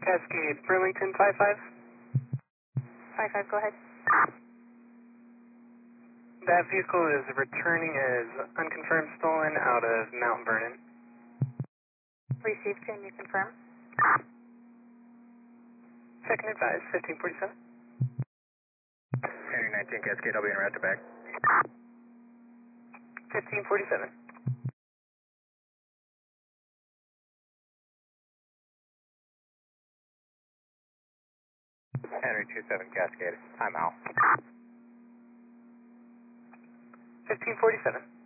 Cascade, Burlington 55. 55, go ahead. That vehicle is returning as unconfirmed stolen out of Mount Vernon. Received, can you confirm? Second advised, 1547. Henry 19 Cascade, I'll be en route to back. 1547. Henry 27 Cascade, I'm out. 1547.